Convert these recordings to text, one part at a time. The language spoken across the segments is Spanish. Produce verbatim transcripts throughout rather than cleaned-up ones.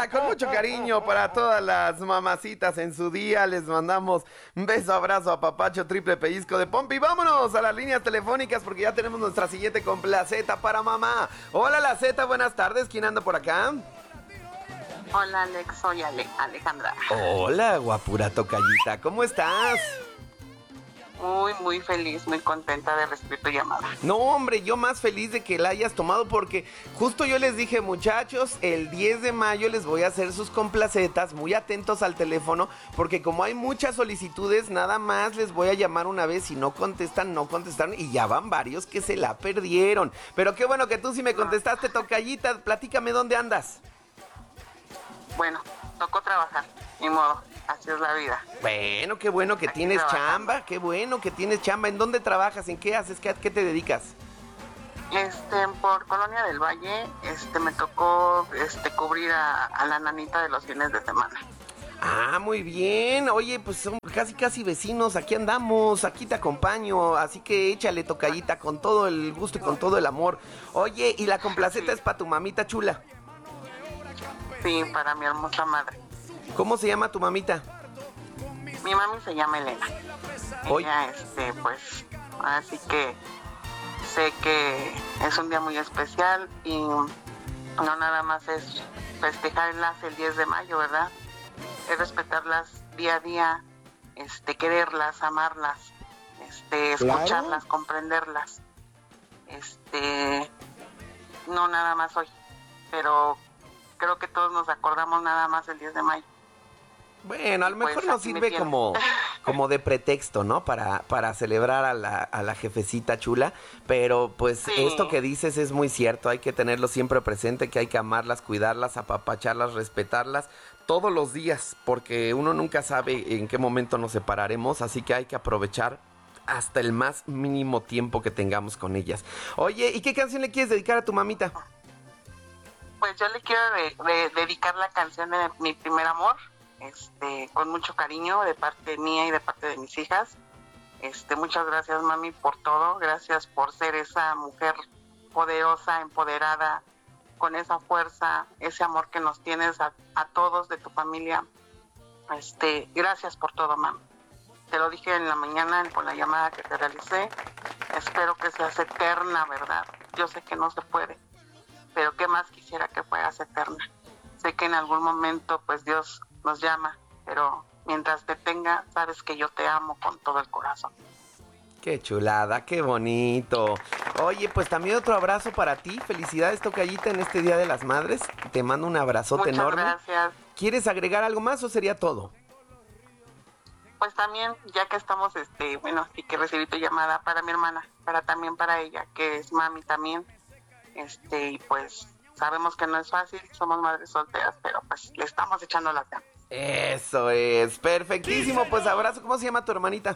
Mira, con mucho cariño para todas las mamacitas en su día, les mandamos un beso, abrazo, a papacho, triple pellizco de pompi. Vámonos a las líneas telefónicas porque ya tenemos nuestra siguiente complaceta para mamá. Hola, la Z, buenas tardes, ¿quién anda por acá? Hola, Alex, soy Ale, Alejandra. Hola, guapura tocallita, ¿cómo estás? Muy, muy feliz, muy contenta de recibir tu llamada. No, hombre, yo más feliz de que la hayas tomado porque justo yo les dije, muchachos, el diez de mayo les voy a hacer sus complacetas, muy atentos al teléfono, porque como hay muchas solicitudes, nada más les voy a llamar una vez, si no contestan, no contestaron, y ya van varios que se la perdieron. Pero qué bueno que tú sí me contestaste, tocallita, platícame dónde andas. Bueno, tocó trabajar, ni modo, así es la vida. Bueno, qué bueno que Aquí tienes trabajando. chamba, qué bueno que tienes chamba. ¿En dónde trabajas? ¿En qué haces? ¿Qué, qué te dedicas? Este, por Colonia del Valle, este, me tocó, este, cubrir a, a la nanita de los fines de semana. Ah, muy bien. Oye, pues son casi casi vecinos, aquí andamos, aquí te acompaño, así que échale tocallita con todo el gusto y con todo el amor. Oye, ¿y la complaceta Sí. es para tu mamita chula? Sí, para mi hermosa madre. ¿Cómo se llama tu mamita? Mi mami se llama Elena. Hoy. Ella, este, pues, así que sé que es un día muy especial y no nada más es festejarlas el diez de mayo, ¿verdad? Es respetarlas día a día, este, quererlas, amarlas, este, escucharlas, Claro. comprenderlas. Este, no nada más hoy, pero creo que todos nos acordamos nada más el diez de mayo. Bueno, a lo Pues mejor nos aquí me sirve tienes. como, como de pretexto, ¿no? Para, para celebrar a la, a la jefecita chula. Pero pues Sí. esto que dices es muy cierto. Hay que tenerlo siempre presente, que hay que amarlas, cuidarlas, apapacharlas, respetarlas todos los días. Porque uno nunca sabe en qué momento nos separaremos. Así que hay que aprovechar hasta el más mínimo tiempo que tengamos con ellas. Oye, ¿y qué canción le quieres dedicar a tu mamita? Pues yo le quiero de- de- dedicar la canción de Mi Primer Amor, este, con mucho cariño de parte mía y de parte de mis hijas. Este, muchas gracias, mami, por todo. Gracias por ser esa mujer poderosa, empoderada, con esa fuerza, ese amor que nos tienes a, a todos de tu familia. Este, gracias por todo, mami. Te lo dije en la mañana con la llamada que te realicé. Espero que seas eterna, ¿verdad? Yo sé que no se puede, pero qué más quisiera que fueras eterna. Sé que en algún momento pues Dios nos llama, pero mientras te tenga, sabes que yo te amo con todo el corazón. Qué chulada, qué bonito. Oye, pues también otro abrazo para ti. Felicidades, tocallita, en este Día de las Madres. Te mando un abrazote Muchas enorme. gracias. ¿Quieres agregar algo más o sería todo? Pues también, ya que estamos, este, bueno, sí que recibí tu llamada para mi hermana, para también para ella, que es mami también, este, y pues sabemos que no es fácil, somos madres solteras, pero pues le estamos echando las ganas. Eso es, perfectísimo. Pues abrazo. ¿Cómo se llama tu hermanita?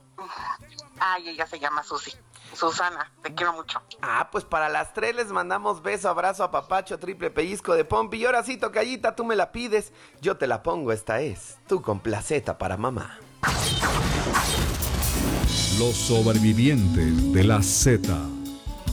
Ay, ella se llama Susi, Susana, te quiero mucho. Ah, pues para las tres les mandamos beso, abrazo, a papacho, triple pellizco de pompi. Y ahora sí, tocallita, tú me la pides, yo te la pongo. Esta es tu complaceta para mamá. Los sobrevivientes de la Z.